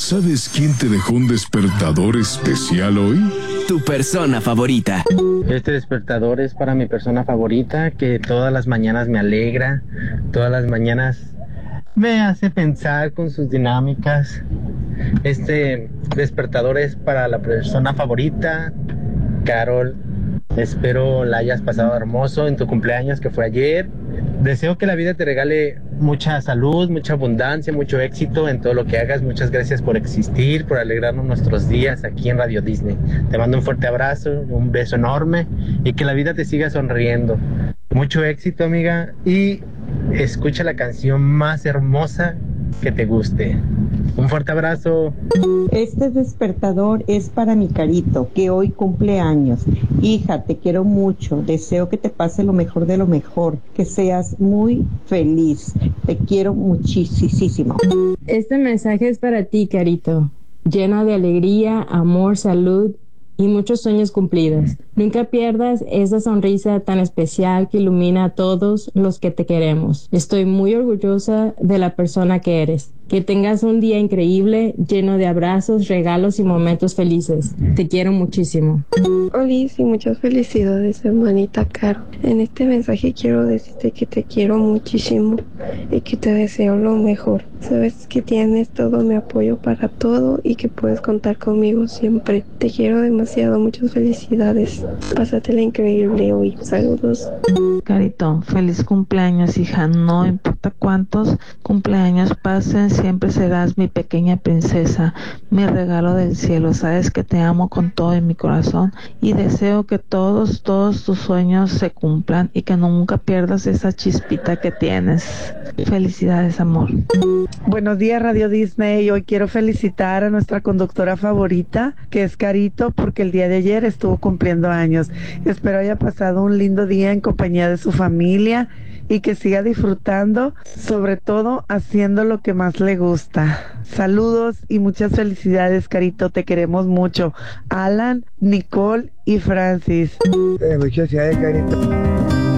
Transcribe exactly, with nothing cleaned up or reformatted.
¿Sabes quién te dejó un despertador especial hoy? Tu persona favorita. Este despertador es para mi persona favorita, que todas las mañanas me alegra, todas las mañanas me hace pensar con sus dinámicas. Este despertador es para la persona favorita, Carol. Espero la hayas pasado hermoso en tu cumpleaños, que fue ayer. Deseo que la vida te regale mucha salud, mucha abundancia, mucho éxito en todo lo que hagas. Muchas gracias por existir, por alegrarnos nuestros días aquí en Radio Disney. Te mando un fuerte abrazo, un beso enorme y que la vida te siga sonriendo. Mucho éxito, amiga, y escucha la canción más hermosa que te guste. Un fuerte abrazo. Este despertador es para mi Carito, que hoy cumple años. Hija, te quiero mucho. Deseo que te pase lo mejor de lo mejor. Que seas muy feliz. Te quiero muchísimo. Este mensaje es para ti, Carito. Lleno de alegría, amor, salud y muchos sueños cumplidos. Nunca pierdas esa sonrisa tan especial que ilumina a todos los que te queremos. Estoy muy orgullosa de la persona que eres. Que tengas un día increíble, lleno de abrazos, regalos y momentos felices. Te quiero muchísimo. Hola y muchas felicidades, hermanita Caro. En este mensaje quiero decirte que te quiero muchísimo y que te deseo lo mejor. Sabes que tienes todo mi apoyo para todo y que puedes contar conmigo siempre. Te quiero demasiado, muchas felicidades. Pásatela increíble hoy. Saludos. Carito, feliz cumpleaños, hija. No importa cuántos cumpleaños pasen, siempre serás mi pequeña princesa, mi regalo del cielo. Sabes que te amo con todo en mi corazón y deseo que todos, todos tus sueños se cumplan y que nunca pierdas esa chispita que tienes. Felicidades, amor. Buenos días, Radio Disney. Hoy quiero felicitar a nuestra conductora favorita, que es Carito, porque el día de ayer estuvo cumpliendo años. Espero haya pasado un lindo día en compañía de su familia y que siga disfrutando, sobre todo haciendo lo que más le gusta. Saludos y muchas felicidades, Carito, te queremos muchas. Alan, Nicole y Francis. Eh, muchas felicidades, Carito.